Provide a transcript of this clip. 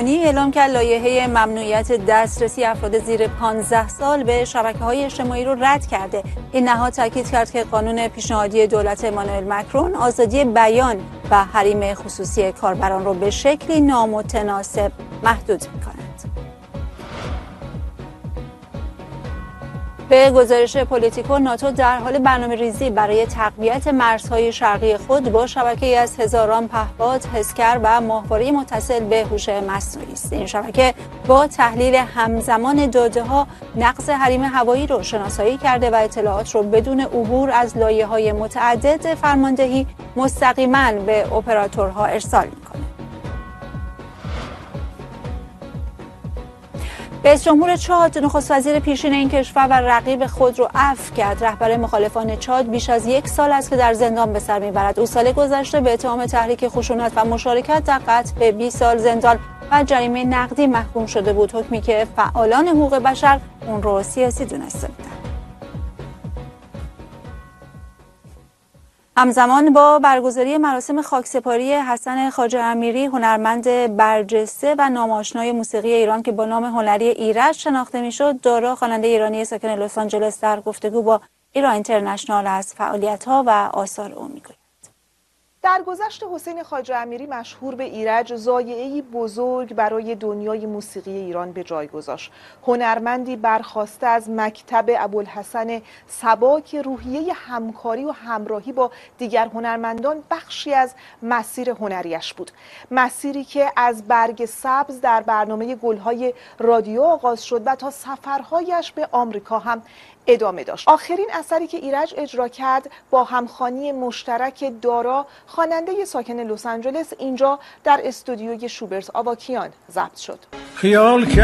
روحانی اعلام کرد لایحه ممنوعیت دسترسی افراد زیر 15 سال به شبکه‌های اجتماعی رو رد کرده. این نهاد تاکید کرد که قانون پیشنهادی دولت امانوئل مکرون آزادی بیان و حریم خصوصی کاربران رو به شکلی نامتناسب محدود می‌کند. به گزارش پلیتیکو، ناتو در حال برنامه‌ریزی برای تقویت مرزهای شرقی خود با شبکه‌ای از هزاران پهپاد، حسگر و ماهواره متصل به هوش مصنوعی است. این شبکه با تحلیل همزمان داده‌ها نقض حریم هوایی را شناسایی کرده و اطلاعات را بدون عبور از لایه‌های متعدد فرماندهی مستقیما به اپراتورها ارسال می‌کند. رئیس جمهور چاد نخست وزیر پیشین این کشور و رقیب خود رو عفو کرد. رهبر مخالفان چاد بیش از 1 سال است که در زندان به سر میبرد. او سال گذشته به اتهام تحریک خشونت و مشارکت در قتل به 20 سال زندان و جریمه نقدی محکوم شده بود، حکمی که فعالان حقوق بشر اون رو سیاسی دونسته بودند. همزمان با برگزاری مراسم خاکسپاری حسن خواجه امیری، هنرمند برجسته و نام‌آشنای موسیقی ایران که با نام هنری ایرج شناخته میشد، دارا خواننده ایرانی ساکن لس آنجلس در گفتگو با ایران اینترنشنال از فعالیت‌ها و آثار او میگوید. درگذشت حسین خواجه امیری مشهور به ایرج ضایعه‌ای بزرگ برای دنیای موسیقی ایران به جای گذاشت. هنرمندی برخاسته از مکتب ابوالحسن صبا که روحیه همکاری و همراهی با دیگر هنرمندان بخشی از مسیر هنریش بود. مسیری که از برگ سبز در برنامه گل‌های رادیو آغاز شد و تا سفرهایش به آمریکا هم ادامه داشت. آخرین اثری که ایرج اجرا کرد با همخوانی مشترک دارا، خواننده ساکن لس آنجلس، اینجا در استودیوی شوبرت آواکیان ضبط شد. خیال